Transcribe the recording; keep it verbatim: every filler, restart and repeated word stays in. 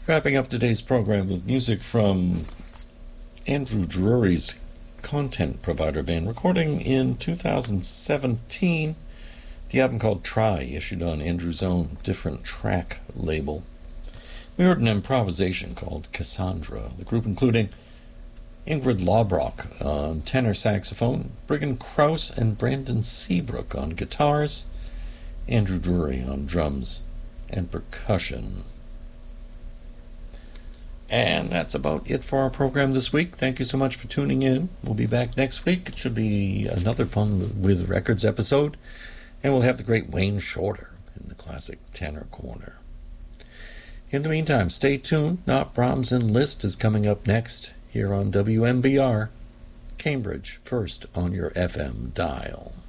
Wrapping up today's program with music from Andrew Drury's Content Provider Band, recording in two thousand seventeen. The album called Try, issued on Andrew's own Different Track label. We heard an improvisation called Cassandra, the group including Ingrid Lawbrock on tenor saxophone, Briggan Krause and Brandon Seabrook on guitars, Andrew Drury on drums and percussion. And that's about it for our program this week. Thank you so much for tuning in. We'll be back next week. It should be another Fun with Records episode. And we'll have the great Wayne Shorter in the classic tenor corner. In the meantime, stay tuned. Not Brahms and Liszt is coming up next here on W M B R, Cambridge, first on your F M dial.